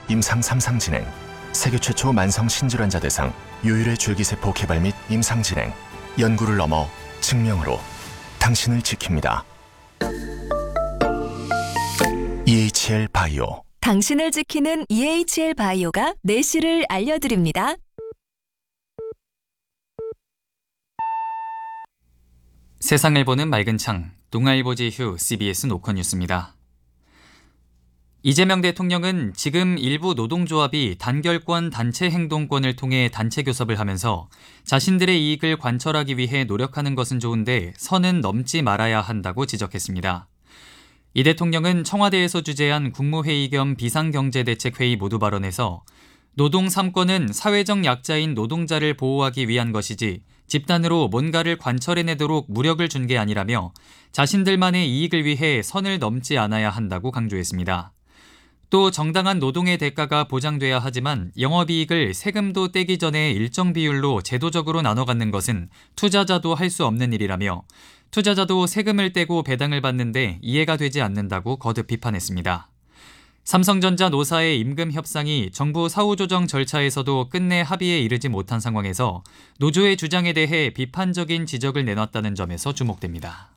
임상 3상 진행, 세계 최초 만성 신질환자 대상 유일의 줄기세포 개발 및 임상 진행, 연구를 넘어 증명으로 당신을 지킵니다. EHL 바이오. 당신을 지키는 EHL 바이오가 내실을 알려드립니다. 세상을 보는 맑은 창, 동아일보지휴 CBS 노컷뉴스입니다. 이재명 대통령은 지금 일부 노동조합이 단결권 단체 행동권을 통해 단체 교섭을 하면서 자신들의 이익을 관철하기 위해 노력하는 것은 좋은데 선은 넘지 말아야 한다고 지적했습니다. 이 대통령은 청와대에서 주재한 국무회의 겸 비상경제대책회의 모두 발언에서 노동 3권은 사회적 약자인 노동자를 보호하기 위한 것이지 집단으로 뭔가를 관철해내도록 무력을 준 게 아니라며 자신들만의 이익을 위해 선을 넘지 않아야 한다고 강조했습니다. 또 정당한 노동의 대가가 보장돼야 하지만 영업이익을 세금도 떼기 전에 일정 비율로 제도적으로 나눠 갖는 것은 투자자도 할 수 없는 일이라며 투자자도 세금을 떼고 배당을 받는데 이해가 되지 않는다고 거듭 비판했습니다. 삼성전자 노사의 임금 협상이 정부 사후조정 절차에서도 끝내 합의에 이르지 못한 상황에서 노조의 주장에 대해 비판적인 지적을 내놨다는 점에서 주목됩니다.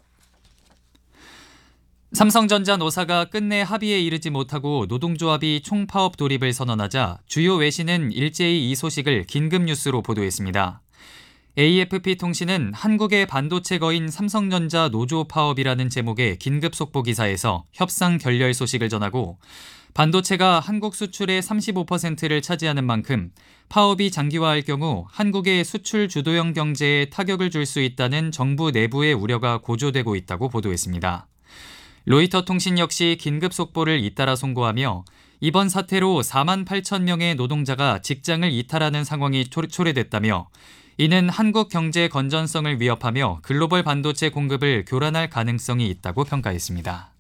삼성전자 노사가 끝내 합의에 이르지 못하고 노동조합이 총파업 돌입을 선언하자 주요 외신은 일제히 이 소식을 긴급 뉴스로 보도했습니다. AFP 통신은 한국의 반도체 거인 삼성전자 노조 파업이라는 제목의 긴급 속보 기사에서 협상 결렬 소식을 전하고 반도체가 한국 수출의 35%를 차지하는 만큼 파업이 장기화할 경우 한국의 수출 주도형 경제에 타격을 줄 수 있다는 정부 내부의 우려가 고조되고 있다고 보도했습니다. 로이터 통신 역시 긴급 속보를 잇따라 송고하며 이번 사태로 4만 8천 명의 노동자가 직장을 이탈하는 상황이 초래됐다며 이는 한국 경제 건전성을 위협하며 글로벌 반도체 공급을 교란할 가능성이 있다고 평가했습니다.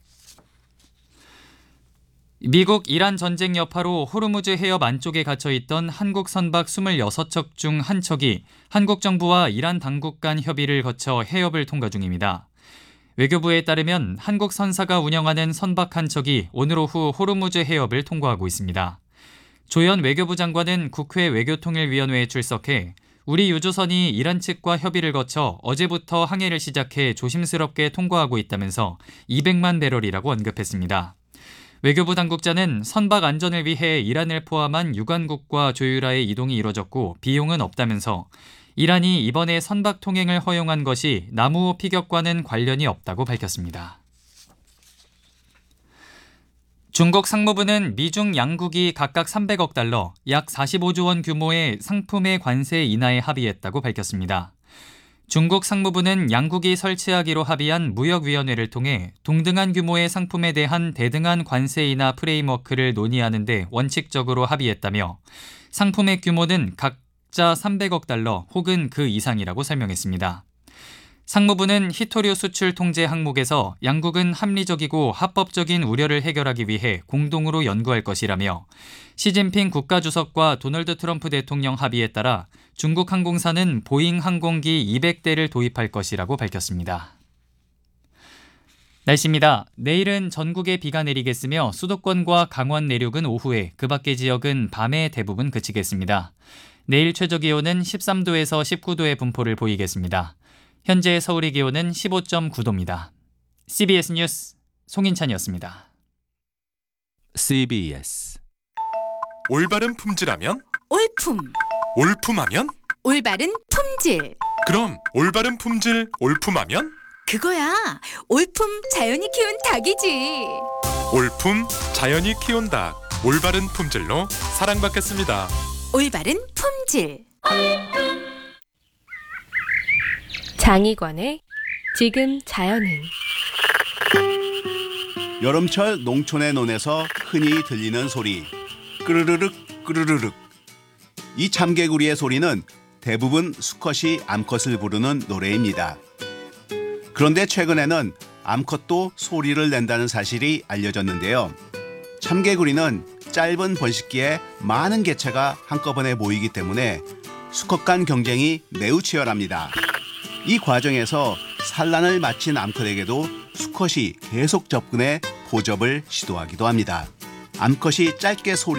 미국 이란 전쟁 여파로 호르무즈 해협 안쪽에 갇혀있던 한국 선박 26척 중 한 척이 한국 정부와 이란 당국 간 협의를 거쳐 해협을 통과 중입니다. 외교부에 따르면 한국 선사가 운영하는 선박 한 척이 오늘 오후 호르무즈 해협을 통과하고 있습니다. 조현 외교부 장관은 국회 외교통일위원회에 출석해 우리 유조선이 이란 측과 협의를 거쳐 어제부터 항해를 시작해 조심스럽게 통과하고 있다면서 200만 배럴이라고 언급했습니다. 외교부 당국자는 선박 안전을 위해 이란을 포함한 유관국과 조율하에 이동이 이뤄졌고 비용은 없다면서 이란이 이번에 선박 통행을 허용한 것이 남우호 피격과는 관련이 없다고 밝혔습니다. 중국 상무부는 미중 양국이 각각 300억 달러, 약 45조 원 규모의 상품의 관세 인하에 합의했다고 밝혔습니다. 중국 상무부는 양국이 설치하기로 합의한 무역위원회를 통해 동등한 규모의 상품에 대한 대등한 관세 인하 프레임워크를 논의하는 데 원칙적으로 합의했다며 상품의 규모는 각자 300억 달러 혹은 그 이상이라고 설명했습니다. 상무부는 히토류 수출 통제 항목에서 양국은 합리적이고 합법적인 우려를 해결하기 위해 공동으로 연구할 것이라며 시진핑 국가주석과 도널드 트럼프 대통령 합의에 따라 중국 항공사는 보잉 항공기 200대를 도입할 것이라고 밝혔습니다. 날씨입니다. 내일은 전국에 비가 내리겠으며 수도권과 강원 내륙은 오후에, 그 밖의 지역은 밤에 대부분 그치겠습니다. 내일 최저기온은 13도에서 19도의 분포를 보이겠습니다. 현재 서울의 기온은 15.9도입니다. CBS 뉴스 송인찬이었습니다. CBS 올바른 품질하면? 올품. 올품하면? 올바른 품질. 그럼 올바른 품질 올품하면? 그거야. 올품 자연이 키운 닭이지. 올품 자연이 키운 닭. 올바른 품질로 사랑받겠습니다. 올바른 품질. 장희관의 지금 자연은. 여름철 농촌의 논에서 흔히 들리는 소리, 끄르르륵 끄르르륵. 이 참개구리의 소리는 대부분 수컷이 암컷을 부르는 노래입니다. 그런데 최근에는 암컷도 소리를 낸다는 사실이 알려졌는데요. 참개구리는 짧은 번식기에 많은 개체가 한꺼번에 모이기 때문에 수컷 간 경쟁이 매우 치열합니다. 이 과정에서 산란을 마친 암컷에게도 수컷이 계속 접근해 포접을 시도하기도 합니다. 암컷이 짧게 소리